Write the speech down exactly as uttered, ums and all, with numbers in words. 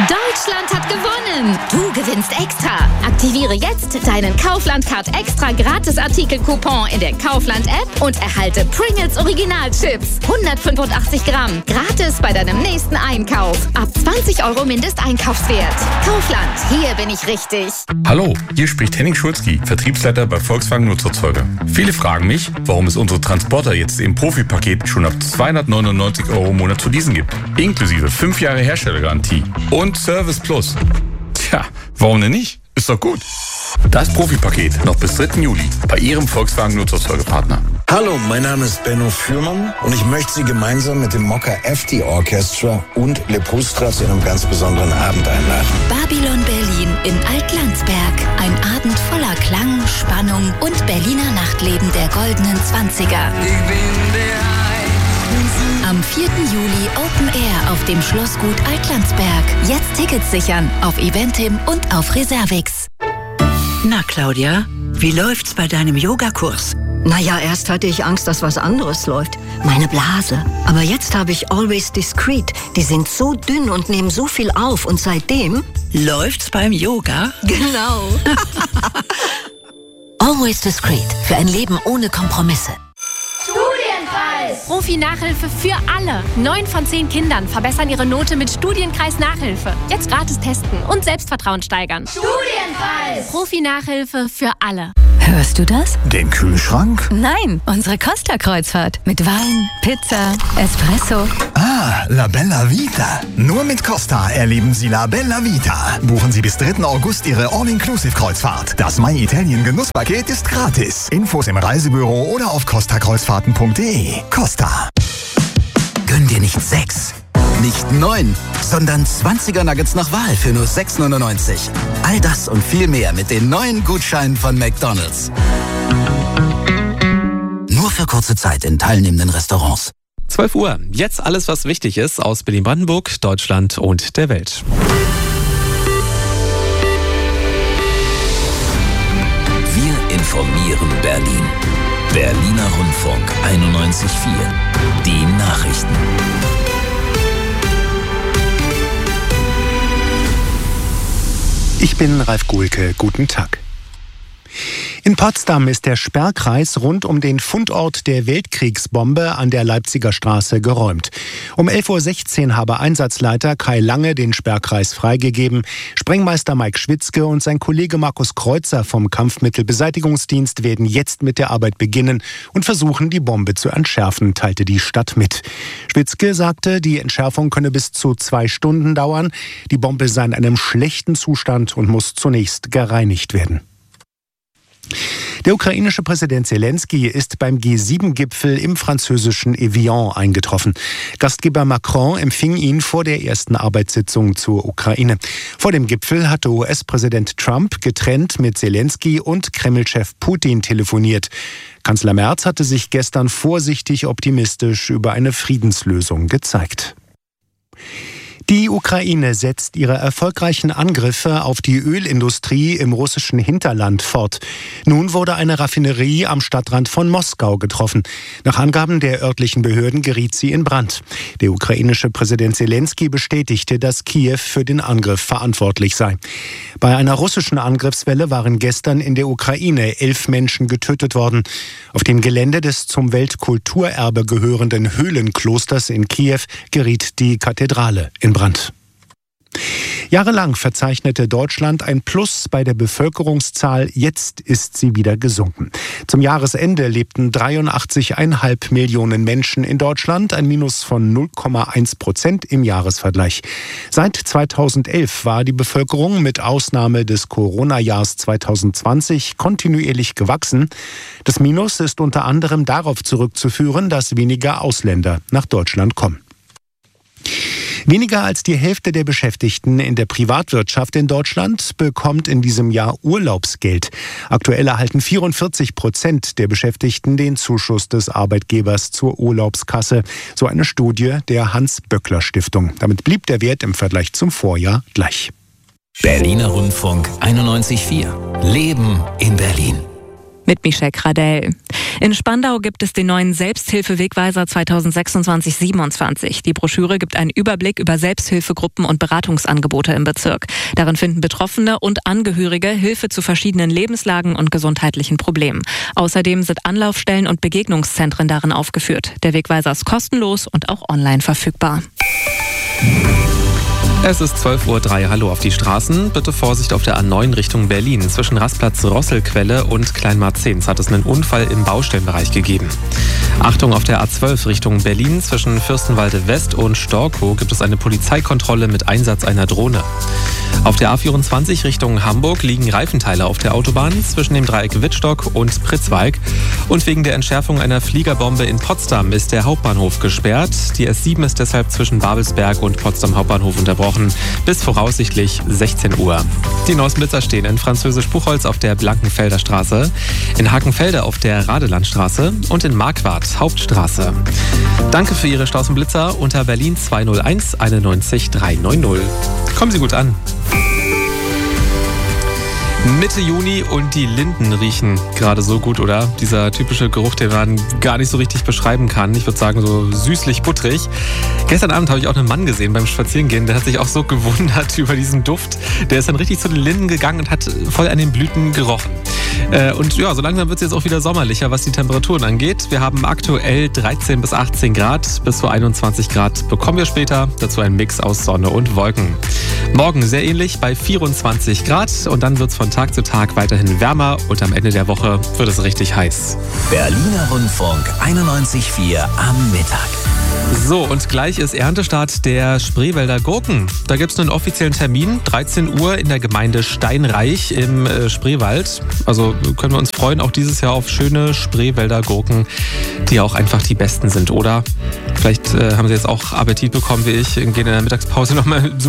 Deutschland hat gewonnen! Du gewinnst extra! Aktiviere jetzt deinen Kaufland-Card extra Gratis-Artikel-Coupon in der Kaufland-App und erhalte Pringles Original-Chips. hundertfünfundachtzig Gramm. Gratis bei deinem nächsten Einkauf. Ab zwanzig Euro Mindesteinkaufswert. Kaufland, hier bin ich richtig. Hallo, hier spricht Henning Schulzki, Vertriebsleiter bei Volkswagen Nutzerzeuger. Viele fragen mich, warum es unsere Transporter jetzt im Profi-Paket schon ab zweihundertneunundneunzig Euro im Monat zu leasen gibt. Inklusive fünf Jahre Herstellergarantie und Service Plus. Tja, warum denn nicht? Ist doch gut. Das Profi-Paket noch bis dritten Juli bei Ihrem Volkswagen Nutzerzeugerpartner. Hallo, mein Name ist Benno Fürmann und ich möchte Sie gemeinsam mit dem Mokka F D Orchestra und Le Pustra zu einem ganz besonderen Abend einladen. Babylon Berlin in Altlandsberg. Ein Abend voller Klang, Spannung und Berliner Nachtleben der goldenen Zwanziger. Ich bin bereit. Am vierten Juli Open Air auf dem Schlossgut Altlandsberg. Jetzt Tickets sichern auf Eventim und auf Reservix. Na, Claudia, wie läuft's bei deinem Yogakurs? Naja, erst hatte ich Angst, dass was anderes läuft. Meine Blase. Aber jetzt habe ich Always Discreet. Die sind so dünn und nehmen so viel auf. Und seitdem... Läuft's beim Yoga? Genau. Always Discreet. Für ein Leben ohne Kompromisse. Profi-Nachhilfe für alle. Neun von zehn Kindern verbessern ihre Note mit Studienkreis-Nachhilfe. Jetzt gratis testen und Selbstvertrauen steigern. Studienpreis! Profi-Nachhilfe für alle. Hörst du das? Den Kühlschrank? Nein, unsere Costa-Kreuzfahrt. Mit Wein, Pizza, Espresso. Ah, La Bella Vita. Nur mit Costa erleben Sie La Bella Vita. Buchen Sie bis dritten August Ihre All-Inclusive-Kreuzfahrt. Das My Italien Genusspaket ist gratis. Infos im Reisebüro oder auf costa kreuzfahrten punkt de. Costa. Gönn dir nicht sechs, nicht neun, sondern zwanziger Nuggets nach Wahl für nur sechs neunundneunzig. All das und viel mehr mit den neuen Gutscheinen von McDonald's. Nur für kurze Zeit in teilnehmenden Restaurants. zwölf Uhr. Jetzt alles, was wichtig ist aus Berlin-Brandenburg, Deutschland und der Welt. Wir informieren Berlin. Berliner Rundfunk einundneunzig Komma vier. Die Nachrichten. Ich bin Ralf Guhlke. Guten Tag. In Potsdam ist der Sperrkreis rund um den Fundort der Weltkriegsbombe an der Leipziger Straße geräumt. Um elf Uhr sechzehn habe Einsatzleiter Kai Lange den Sperrkreis freigegeben. Sprengmeister Mike Schwitzke und sein Kollege Markus Kreuzer vom Kampfmittelbeseitigungsdienst werden jetzt mit der Arbeit beginnen und versuchen, die Bombe zu entschärfen, teilte die Stadt mit. Schwitzke sagte, die Entschärfung könne bis zu zwei Stunden dauern. Die Bombe sei in einem schlechten Zustand und muss zunächst gereinigt werden. Der ukrainische Präsident Zelensky ist beim G sieben Gipfel im französischen Evian eingetroffen. Gastgeber Macron empfing ihn vor der ersten Arbeitssitzung zur Ukraine. Vor dem Gipfel hatte U S-Präsident Trump getrennt mit Zelensky und Kreml-Chef Putin telefoniert. Kanzler Merz hatte sich gestern vorsichtig optimistisch über eine Friedenslösung gezeigt. Die Ukraine setzt ihre erfolgreichen Angriffe auf die Ölindustrie im russischen Hinterland fort. Nun wurde eine Raffinerie am Stadtrand von Moskau getroffen. Nach Angaben der örtlichen Behörden geriet sie in Brand. Der ukrainische Präsident Zelensky bestätigte, dass Kiew für den Angriff verantwortlich sei. Bei einer russischen Angriffswelle waren gestern in der Ukraine elf Menschen getötet worden. Auf dem Gelände des zum Weltkulturerbe gehörenden Höhlenklosters in Kiew geriet die Kathedrale in Brand. Jahrelang verzeichnete Deutschland ein Plus bei der Bevölkerungszahl, jetzt ist sie wieder gesunken. Zum Jahresende lebten dreiundachtzig Komma fünf Millionen Menschen in Deutschland, ein Minus von null Komma eins Prozent im Jahresvergleich. Seit zweitausendelf war die Bevölkerung mit Ausnahme des Corona-Jahres zweitausendzwanzig kontinuierlich gewachsen. Das Minus ist unter anderem darauf zurückzuführen, dass weniger Ausländer nach Deutschland kommen. Weniger als die Hälfte der Beschäftigten in der Privatwirtschaft in Deutschland bekommt in diesem Jahr Urlaubsgeld. Aktuell erhalten vierundvierzig Prozent der Beschäftigten den Zuschuss des Arbeitgebers zur Urlaubskasse. So eine Studie der Hans-Böckler-Stiftung. Damit blieb der Wert im Vergleich zum Vorjahr gleich. Berliner Rundfunk einundneunzig Komma vier. Leben in Berlin. Mit Michelle Kradell. In Spandau gibt es den neuen Selbsthilfewegweiser zwanzig sechsundzwanzig siebenundzwanzig. Die Broschüre gibt einen Überblick über Selbsthilfegruppen und Beratungsangebote im Bezirk. Darin finden Betroffene und Angehörige Hilfe zu verschiedenen Lebenslagen und gesundheitlichen Problemen. Außerdem sind Anlaufstellen und Begegnungszentren darin aufgeführt. Der Wegweiser ist kostenlos und auch online verfügbar. Es ist zwölf Uhr drei. Hallo auf die Straßen. Bitte Vorsicht auf der A neun Richtung Berlin. Zwischen Rastplatz Rosselquelle und Kleinmarzens hat es einen Unfall im Baustellenbereich gegeben. Achtung auf der A zwölf Richtung Berlin. Zwischen Fürstenwalde West und Storkow gibt es eine Polizeikontrolle mit Einsatz einer Drohne. Auf der A vierundzwanzig Richtung Hamburg liegen Reifenteile auf der Autobahn zwischen dem Dreieck Wittstock und Pritzwalk. Und wegen der Entschärfung einer Fliegerbombe in Potsdam ist der Hauptbahnhof gesperrt. Die S sieben ist deshalb zwischen Babelsberg und Potsdam Hauptbahnhof unterbrochen. Bis voraussichtlich sechzehn Uhr. Die neuesten Blitzer stehen in Französisch-Buchholz auf der Blankenfelder Straße, in Hakenfelde auf der Radelandstraße und in Marquardt Hauptstraße. Danke für Ihre Staus und Blitzer unter Berlin zwei null eins einundneunzig dreihundertneunzig. Kommen Sie gut an. Mitte Juni und die Linden riechen gerade so gut, oder? Dieser typische Geruch, den man gar nicht so richtig beschreiben kann. Ich würde sagen, so süßlich-butterig. Gestern Abend habe ich auch einen Mann gesehen beim Spazierengehen, der hat sich auch so gewundert über diesen Duft. Der ist dann richtig zu den Linden gegangen und hat voll an den Blüten gerochen. Und ja, so langsam wird es jetzt auch wieder sommerlicher, was die Temperaturen angeht. Wir haben aktuell dreizehn bis achtzehn Grad, bis zu einundzwanzig Grad bekommen wir später. Dazu ein Mix aus Sonne und Wolken. Morgen sehr ähnlich bei vierundzwanzig Grad und dann wird es von Tag zu Tag weiterhin wärmer und am Ende der Woche wird es richtig heiß. Berliner Rundfunk einundneunzig Komma vier am Mittag. So, und gleich ist Erntestart der Spreewälder Gurken. Da gibt es einen offiziellen Termin, dreizehn Uhr in der Gemeinde Steinreich im äh, Spreewald. Also können wir uns freuen, auch dieses Jahr auf schöne Spreewälder Gurken, die auch einfach die besten sind, oder? Vielleicht äh, haben Sie jetzt auch Appetit bekommen wie ich, gehen in der Mittagspause nochmal